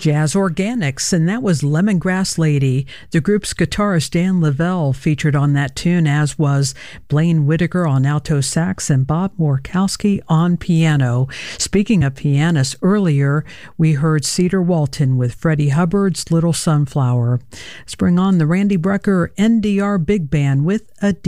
Jazz Organics, and that was Lemongrass Lady. The group's guitarist Dan Lavelle featured on that tune, as was Blaine Whitaker on alto sax and Bob Morkowski on piano. Speaking of pianists, earlier we heard Cedar Walton with Freddie Hubbard's Little Sunflower. Let's bring on the Randy Brecker NDR Big Band with a